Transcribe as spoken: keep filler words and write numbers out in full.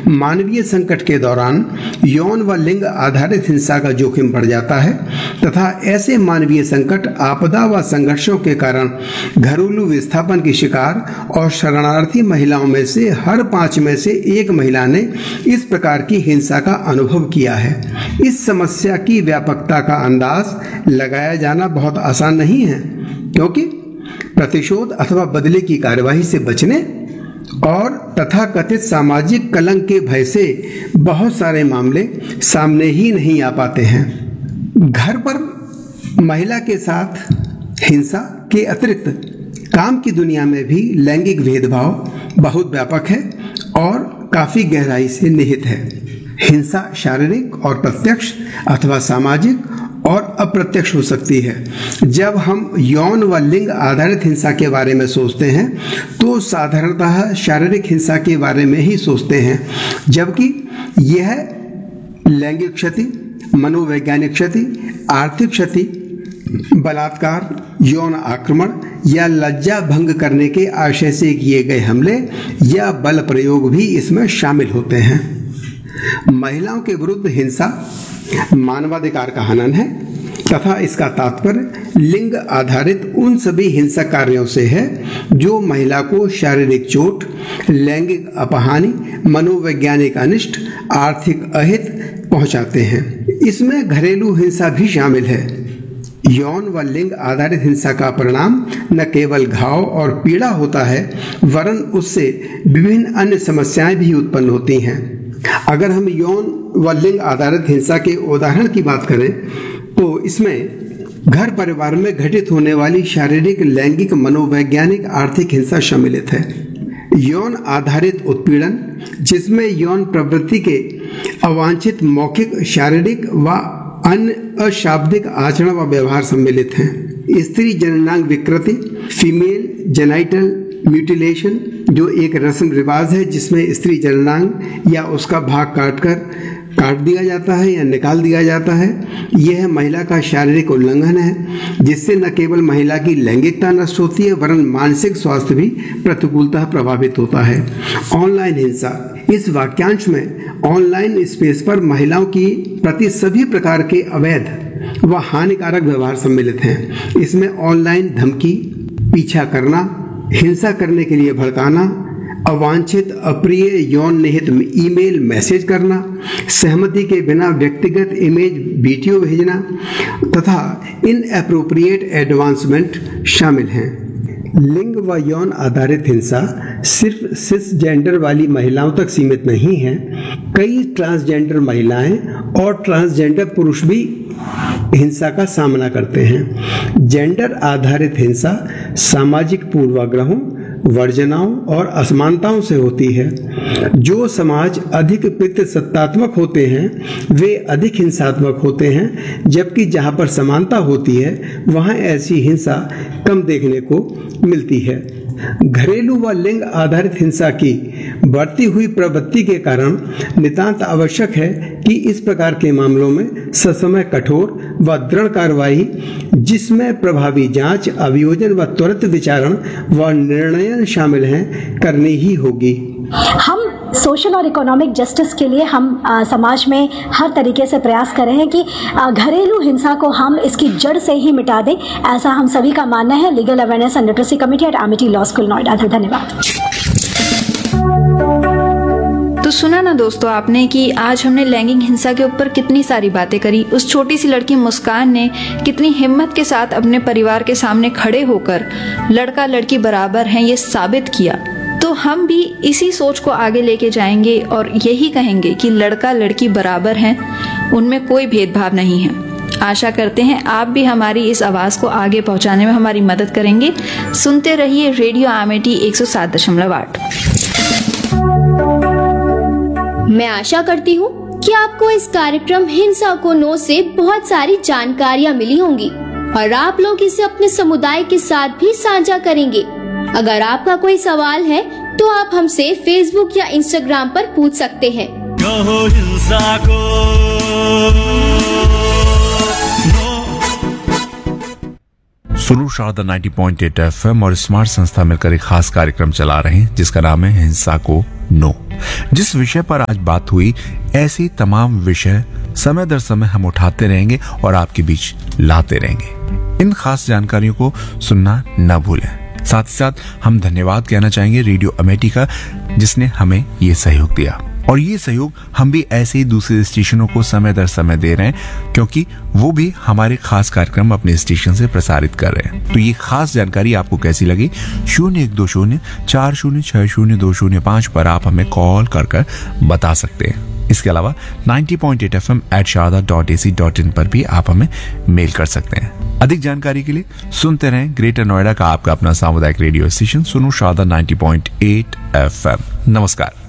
मानवीय संकट के दौरान यौन व लिंग आधारित हिंसा का जोखिम बढ़ जाता है तथा ऐसे मानवीय संकट, आपदा व संघर्षों के कारण घरेलू विस्थापन की शिकार और शरणार्थी महिलाओं में से हर पांच में से एक महिला ने इस प्रकार की हिंसा का अनुभव किया है। इस समस्या की व्यापकता का अंदाज लगाया जाना बहुत आसान नहीं है, क्योंकि प्रतिशोध अथवा बदले की कार्यवाही से बचने और तथाकथित सामाजिक कलंक के भय से बहुत सारे मामले सामने ही नहीं आ पाते हैं। घर पर महिला के साथ हिंसा के अतिरिक्त काम की दुनिया में भी लैंगिक भेदभाव बहुत व्यापक है और काफी गहराई से निहित है। हिंसा शारीरिक और प्रत्यक्ष अथवा सामाजिक और अप्रत्यक्ष हो सकती है। जब हम यौन व लिंग आधारित हिंसा के बारे में सोचते हैं तो साधारणतः शारीरिक हिंसा के बारे में ही सोचते हैं, जबकि यह लैंगिक क्षति, मनोवैज्ञानिक क्षति, आर्थिक क्षति, बलात्कार, यौन आक्रमण या लज्जा भंग करने के आशय से किए गए हमले या बल प्रयोग भी इसमें शामिल होते हैं। महिलाओं के विरुद्ध हिंसा मानवाधिकार का हनन है तथा इसका तात्पर्य लिंग आधारित उन सभी हिंसक कार्यों से है जो महिला को शारीरिक चोट, लैंगिक अपहानि, मनोवैज्ञानिक अनिष्ट, आर्थिक अहित पहुंचाते हैं। इसमें घरेलू हिंसा भी शामिल है। यौन व लिंग आधारित हिंसा का परिणाम न केवल घाव और पीड़ा होता है, वरन उससे विभिन्न अन्य समस्याएं भी उत्पन्न होती हैं। अगर हम यौन व लिंग आधारित हिंसा के उदाहरण की बात करें तो इसमें घर परिवार में घटित होने वाली शारीरिक, लैंगिक, मनोवैज्ञानिक, आर्थिक हिंसा सम्मिलित है। यौन आधारित उत्पीड़न, जिसमें यौन प्रवृत्ति के अवांछित मौखिक, शारीरिक व अन्य अशाब्दिक आचरण व व्यवहार सम्मिलित हैं। स्त्री जननांग विकृति, फीमेल जेनाइटल म्यूटिलेशन, जो एक रस्म रिवाज है जिसमें स्त्री जननांग या उसका भाग काटकर काट दिया जाता है या निकाल दिया जाता है, यह महिला का शारीरिक उल्लंघन है, जिससे न केवल महिला की लैंगिकता नष्ट होती है वरन मानसिक स्वास्थ्य भी प्रतिकूलतः प्रभावित होता है। ऑनलाइन हिंसा, इस वाक्यांश में ऑनलाइन स्पेस पर महिलाओं की प्रति सभी प्रकार के अवैध व हानिकारक व्यवहार सम्मिलित हैं। इसमें ऑनलाइन धमकी, पीछा करना, हिंसा करने के लिए भड़काना, अवांछित अप्रिय यौन निहित ईमेल मैसेज करना, सहमति के बिना व्यक्तिगत इमेज वीडियो भेजना तथा इनएप्रोप्रिएट एडवांसमेंट शामिल हैं। लिंग व यौन आधारित हिंसा सिर्फ सिस जेंडर वाली महिलाओं तक सीमित नहीं है। कई ट्रांसजेंडर महिलाएं और ट्रांसजेंडर पुरुष भी हिंसा का सामना करते हैं। जेंडर आधारित हिंसा सामाजिक पूर्वाग्रहों, वर्जनाओं और असमानताओं से होती है। जो समाज अधिक पितृसत्तात्मक होते हैं वे अधिक हिंसात्मक होते हैं, जबकि जहां पर समानता होती है वहां ऐसी हिंसा कम देखने को मिलती है। घरेलू व लिंग आधारित हिंसा की बढ़ती हुई प्रवृत्ति के कारण नितांत आवश्यक है कि इस प्रकार के मामलों में ससमय कठोर व दृढ़ कार्रवाई, जिसमें प्रभावी जांच, अभियोजन व त्वरित विचारण व निर्णय शामिल हैं, करनी ही होगी। हम सोशल और इकोनॉमिक जस्टिस के लिए हम आ, समाज में हर तरीके से प्रयास कर रहे हैं कि आ, घरेलू हिंसा को हम इसकी जड़ से ही मिटा दें, ऐसा हम सभी का मानना है। Legal awareness and literacy committee eight Amity law school Noida. धन्यवाद। तो सुना ना दोस्तों आपने कि आज हमने लैंगिक हिंसा के ऊपर कितनी सारी बातें करी। उस छोटी सी लड़की मुस्कान ने कितनी हिम्मत के साथ अपने परिवार के सामने खड़े होकर लड़का लड़की बराबर हैं ये साबित किया। तो हम भी इसी सोच को आगे लेके जाएंगे और यही कहेंगे कि लड़का लड़की बराबर हैं, उनमें कोई भेदभाव नहीं है। आशा करते हैं आप भी हमारी इस आवाज को आगे पहुंचाने में हमारी मदद करेंगे। सुनते रहिए रेडियो एमिटी एक सौ सात दशमलव आठ। मैं आशा करती हूँ कि आपको इस कार्यक्रम हिंसा को नो से बहुत सारी जानकारियाँ मिली होंगी और आप लोग इसे अपने समुदाय के साथ भी साझा करेंगे। अगर आपका कोई सवाल है तो आप हमसे फेसबुक या इंस्टाग्राम पर पूछ सकते हैं। कहो हिंसा को सुनो शारदा नब्बे पॉइंट आठ एफ एम और स्मार्ट संस्था मिलकर एक खास कार्यक्रम चला रहे हैं जिसका नाम है हिंसा को नो। जिस विषय पर आज बात हुई, ऐसी तमाम विषय समय दर समय हम उठाते रहेंगे और आपके बीच लाते रहेंगे। इन खास जानकारियों को सुनना न भूलें। साथ ही साथ हम धन्यवाद कहना चाहेंगे रेडियो अमेठी का, जिसने हमें ये सहयोग दिया, और ये सहयोग हम भी ऐसे ही दूसरे स्टेशनों को समय दर समय दे रहे हैं, क्योंकि वो भी हमारे खास कार्यक्रम अपने स्टेशन से प्रसारित कर रहे हैं। तो ये खास जानकारी आपको कैसी लगी? शून्य एक दो शून्य चार शून्य छह शून्य दो शून्य पाँच पर आप हमें कॉल कर कर बता सकते हैं। इसके अलावा नब्बे पॉइंट आठ F M eight Sharda dot A C dot in पर भी आप हमें मेल कर सकते हैं। अधिक जानकारी के लिए सुनते रहें ग्रेटर नोएडा का आपका अपना सामुदायिक रेडियो स्टेशन सुनो शारदा नब्बे पॉइंट आठ एफ एम। नमस्कार।